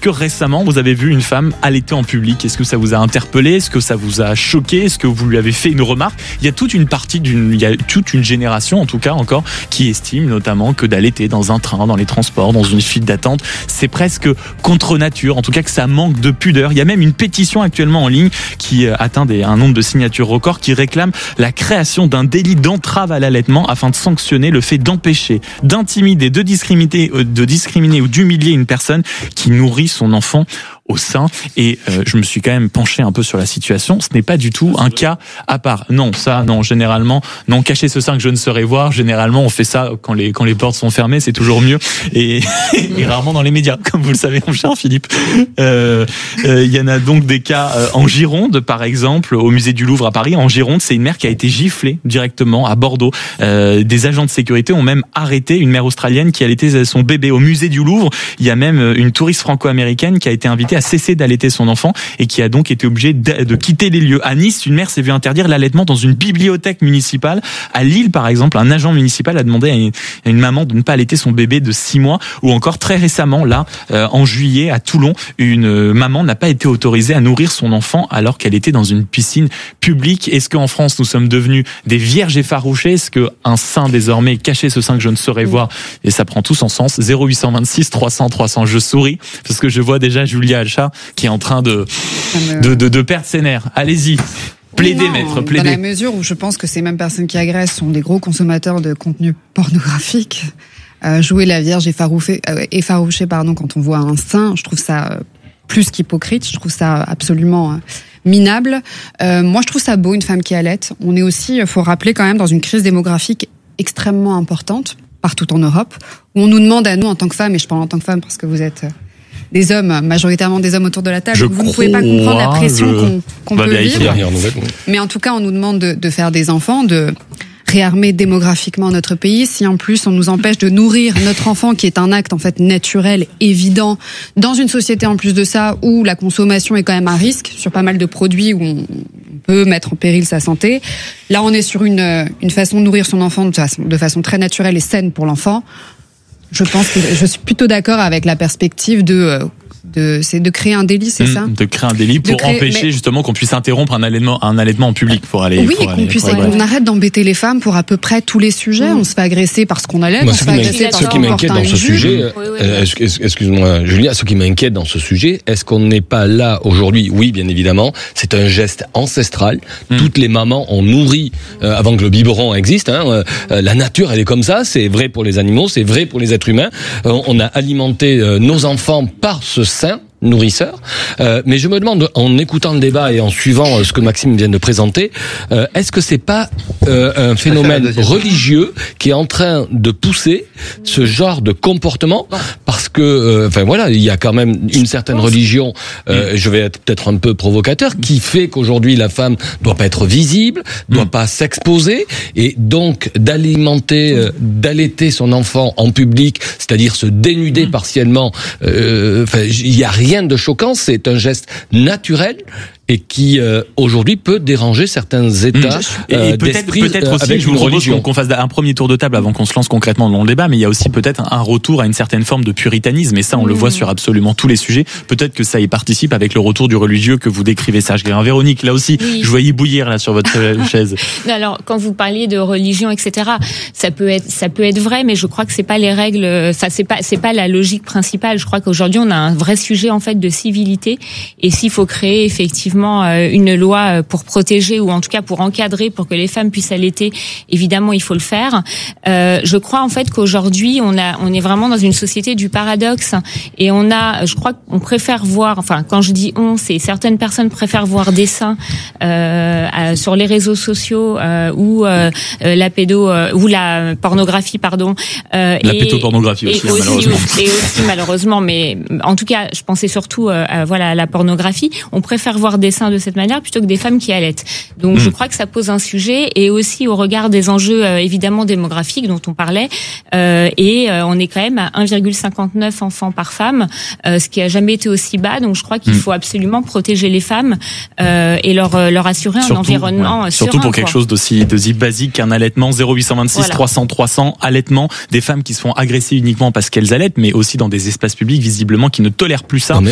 que récemment vous avez vu une femme allaiter en public? Est-ce que ça vous a interpellé? Est-ce que ça vous a choqué? Est-ce que vous lui avez fait une remarque? Il y a toute une génération en tout cas encore qui estime notamment que d'allaiter dans un train, dans les transports, dans une file d'attente, c'est presque contre nature, en tout cas que ça manque de pudeur. Il y a même une pétition actuellement en ligne qui atteint un nombre de signatures record qui réclame la création d'un délit d'entrave à l'allaitement afin de sanctionner le fait d'empêcher, d'intimider, de discriminer ou d'humilier une personne qui nourrit son enfant au sein. Et je me suis quand même penché un peu sur la situation. Ce n'est pas du tout un cas à part. Non, généralement, non, cacher ce sein que je ne saurais voir. Généralement, on fait ça quand les portes sont fermées, c'est toujours mieux. Et rarement dans les médias, comme vous le savez, mon cher Philippe. Il y en a donc des cas en Gironde, par exemple, au musée du Louvre à Paris. En Gironde, c'est une mère qui a été giflée directement à Bordeaux. Des agents de sécurité ont même arrêté une mère australienne qui allaitait son bébé au musée du Louvre. Il y a même une touriste franco-américaine qui a été invitée à cesser d'allaiter son enfant et qui a donc été obligée de quitter les lieux. À Nice, une mère s'est vue interdire l'allaitement dans une bibliothèque municipale. À Lille, par exemple, un agent municipal a demandé à une maman de ne pas allaiter son bébé de 6 mois. Ou encore très récemment, là, en juillet, à Toulon, une maman n'a pas été autorisée à nourrir son enfant alors qu'elle était dans une piscine publique. Est-ce qu'en France, nous sommes devenus des vierges effarouchées? Est-ce qu'un sein désormais, cacher ce sein que je ne saurais voir? Et ça prend tout son sens. 0826 300 300. Je souris parce que je vois déjà Julia Alcha qui est en train de perdre ses nerfs. Allez-y. Plaidez, maître, plaidez. Dans la mesure où je pense que ces mêmes personnes qui agressent sont des gros consommateurs de contenu pornographique. Jouer la vierge effarouchée, quand on voit un sein, je trouve ça plus qu'hypocrite. Je trouve ça absolument minable. Moi, je trouve ça beau, une femme qui allaite. On est aussi, faut rappeler quand même, dans une crise démographique extrêmement importante, partout en Europe, où on nous demande à nous, en tant que femmes, et je parle en tant que femme parce que vous êtes des hommes, majoritairement des hommes autour de la table, vous ne pouvez pas comprendre la pression qu'on peut vivre. Mais en tout cas, on nous demande de faire des enfants, de réarmer démographiquement notre pays. Si en plus on nous empêche de nourrir notre enfant, qui est un acte en fait naturel, évident, dans une société en plus de ça où la consommation est quand même un risque sur pas mal de produits où on peut mettre en péril sa santé. Là, on est sur une façon de nourrir son enfant de façon très naturelle et saine pour l'enfant. Je pense que je suis plutôt d'accord avec la perspective c'est de créer un délit, c'est ça? De créer un délit pour empêcher justement qu'on puisse interrompre un allaitement en public qu'on arrête d'embêter les femmes pour à peu près tous les sujets. On se fait agresser parce qu'on allait. Ce qui m'inquiète dans ce sujet, excuse-moi Julia, ce qui m'inquiète dans ce sujet, est-ce qu'on n'est pas là aujourd'hui? Oui, bien évidemment, c'est un geste ancestral. Toutes les mamans ont nourri avant que le biberon existe. La nature, elle est comme ça. C'est vrai pour les animaux, c'est vrai pour les êtres humains. On a alimenté nos enfants par ce sein nourrisseur. Mais je me demande, en écoutant le débat et en suivant ce que Maxime vient de présenter, est-ce que c'est pas un phénomène religieux qui est en train de pousser ce genre de comportement? Parce que, il y a quand même une certaine religion, je vais être peut-être un peu provocateur, qui fait qu'aujourd'hui la femme doit pas être visible, doit pas s'exposer, et donc d'allaiter son enfant en public, c'est-à-dire se dénuder partiellement, il y a rien de choquant, c'est un geste naturel et qui aujourd'hui peut déranger certains états d'esprit peut-être aussi, avec je vous propose qu'on fasse un premier tour de table avant qu'on se lance concrètement dans le débat, mais il y a aussi peut-être un retour à une certaine forme de puritanisme, et ça on le voit sur absolument tous les sujets. Peut-être que ça y participe avec le retour du religieux que vous décrivez, Serge Guérin. Véronique, là aussi, je voyais bouillir là sur votre chaise. Alors, quand vous parliez de religion, etc., ça peut être vrai, mais je crois que c'est pas les règles, c'est pas la logique principale. Je crois qu'aujourd'hui on a un vrai sujet en fait de civilité, et s'il faut créer effectivement une loi pour protéger, ou en tout cas pour encadrer, pour que les femmes puissent allaiter, évidemment il faut le faire. Je crois en fait qu'aujourd'hui on est vraiment dans une société du paradoxe, et je crois qu'on préfère voir, quand je dis c'est certaines personnes préfèrent voir des seins sur les réseaux sociaux ou la pornographie, pardon. La pédopornographie aussi, malheureusement. Et aussi malheureusement, mais en tout cas je pensais surtout à la pornographie. On préfère voir des seins de cette manière plutôt que des femmes qui allaitent. Donc je crois que ça pose un sujet, et aussi au regard des enjeux évidemment démographiques dont on parlait, et on est quand même à 1,59 enfants par femme, ce qui a jamais été aussi bas. Donc je crois qu'il faut absolument protéger les femmes et leur assurer un environnement serein. Surtout pour quelque chose d'aussi basique qu'un allaitement. 0826 300 300, allaitement, des femmes qui se font agresser uniquement parce qu'elles allaitent, mais aussi dans des espaces publics visiblement qui ne tolèrent plus ça.